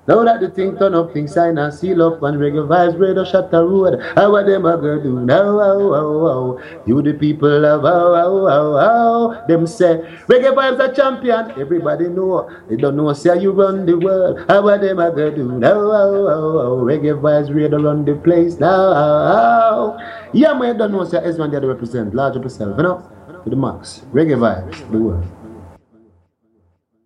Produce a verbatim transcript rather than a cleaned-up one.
Now that the thing turn up, things sign and seal up, and reggae vibes, radio shut the road. How are them a go do now? Oh, oh, oh. You the people of oh, oh, oh, oh. Them say, reggae vibes are champion. Everybody know. They don't know, say you run the world. How are them a go do now? Oh, oh, oh. Reggae vibes, radio run the place now. Oh, oh. Yeah, man, you don't know, say S one they represent, large represent, you know? To the max. Reggae vibes, the world.